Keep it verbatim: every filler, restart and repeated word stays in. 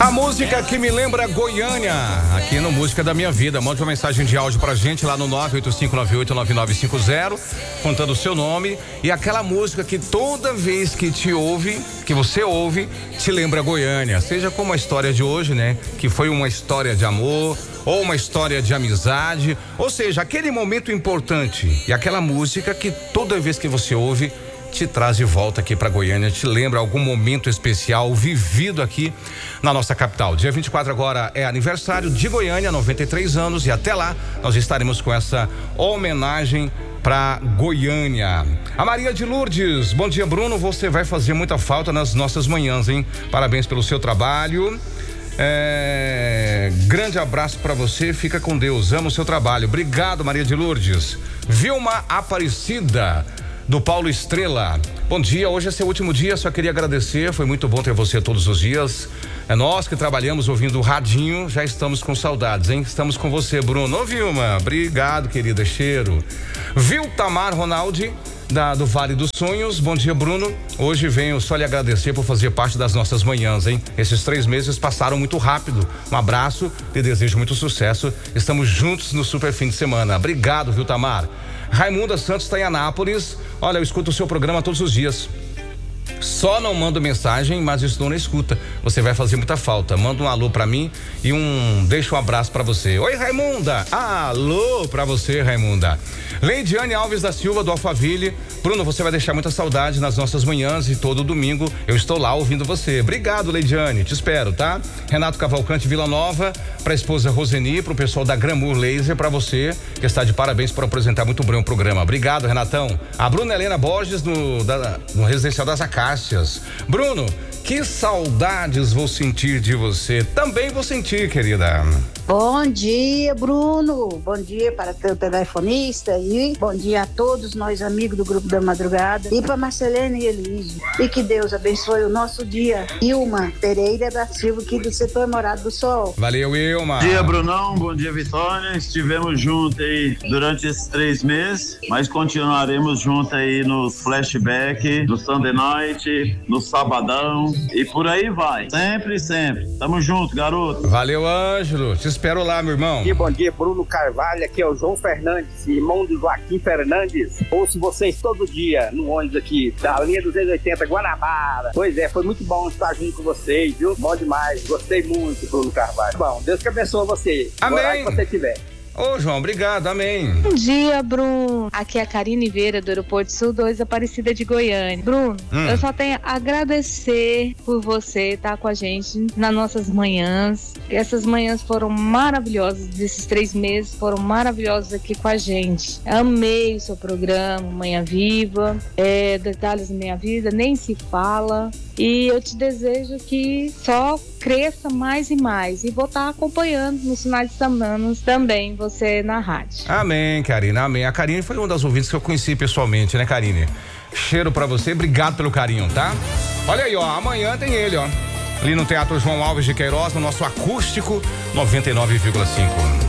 A música que me lembra Goiânia, aqui no Música da Minha Vida. Mande uma mensagem de áudio pra gente lá no nove oito cinco nove oito nove nove cinco zero, contando o seu nome e aquela música que toda vez que te ouve, que você ouve, te lembra Goiânia. Seja como a história de hoje, né? Que foi uma história de amor, ou uma história de amizade, ou seja, aquele momento importante e aquela música que toda vez que você ouve, te traz de volta aqui para Goiânia, te lembra algum momento especial vivido aqui na nossa capital. Dia vinte e quatro agora é aniversário de Goiânia, noventa e três anos, e até lá nós estaremos com essa homenagem para Goiânia. A Maria de Lourdes, bom dia, Bruno, você vai fazer muita falta nas nossas manhãs, hein? Parabéns pelo seu trabalho. É, grande abraço para você, fica com Deus, amo o seu trabalho. Obrigado, Maria de Lourdes. Vilma Aparecida, do Paulo Estrela. Bom dia, hoje é seu último dia, só queria agradecer, foi muito bom ter você todos os dias. É nós que trabalhamos ouvindo o radinho, já estamos com saudades, hein? Estamos com você, Bruno. Ô, Vilma, obrigado, querida, cheiro. Viltamar Ronaldi, da, do Vale dos Sonhos, bom dia, Bruno. Hoje venho só lhe agradecer por fazer parte das nossas manhãs, hein? Esses três meses passaram muito rápido. Um abraço, lhe desejo muito sucesso. Estamos juntos no super fim de semana. Obrigado, Viltamar. Raimunda Santos está em Anápolis. Olha, eu escuto o seu programa todos os dias. Só não mando mensagem, mas estou na escuta. Você vai fazer muita falta. Manda um alô pra mim e um deixa um abraço pra você. Oi, Raimunda. Alô pra você, Raimunda. Leidiane Alves da Silva, do Alphaville. Bruno, você vai deixar muita saudade nas nossas manhãs e todo domingo eu estou lá ouvindo você. Obrigado, Leidiane, te espero, tá? Renato Cavalcante, Vila Nova, pra esposa Roseni, pro pessoal da Gramur Laser, pra você, que está de parabéns por apresentar muito bem o programa. Obrigado, Renatão. A Bruna Helena Borges, no, da, no Residencial das Acácias. Bruno, que saudades vou sentir de você. Também vou sentir, querida. Bom dia, Bruno. Bom dia para o telefonista e bom dia a todos nós amigos do Grupo da Madrugada e para Marcelene e Elise. E que Deus abençoe o nosso dia. Ilma Pereira da Silva, aqui do setor Morado do Sol. Valeu, Ilma. Bom dia, Brunão. Bom dia, Vitória. Estivemos juntos aí durante esses três meses, mas continuaremos juntos aí nos flashback, no Sunday Night, no Sabadão e por aí vai. Sempre, sempre. Tamo junto, garoto. Valeu, Ângelo. Te espero lá, meu irmão. Bom dia, bom dia, Bruno Carvalho. Aqui é o João Fernandes, irmão do Joaquim Fernandes. Ouço vocês todo dia no ônibus aqui da linha duzentos e oitenta Guanabara. Pois é, foi muito bom estar junto com vocês, viu? Bom demais. Gostei muito, Bruno Carvalho. Bom, Deus que abençoe você. Amém. Que você tiver. Ô, João, obrigado, amém. Bom dia, Bruno. Aqui é a Karine Veira, do Aeroporto Sul dois, Aparecida de Goiânia. Bruno, hum. eu só tenho a agradecer por você estar com a gente nas nossas manhãs. Essas manhãs foram maravilhosas, desses três meses foram maravilhosos aqui com a gente. Amei o seu programa, Manhã Viva, é, Detalhes da Minha Vida, nem se fala. E eu te desejo que só cresça mais e mais. E vou estar acompanhando nos finais de semana também você na rádio. Amém, Karine, amém. A Karine foi uma das ouvintes que eu conheci pessoalmente, né, Karine? Cheiro pra você, obrigado pelo carinho, tá? Olha aí, ó, amanhã tem ele, ó. Ali no Teatro João Alves de Queiroz, no nosso acústico noventa e nove vírgula cinco.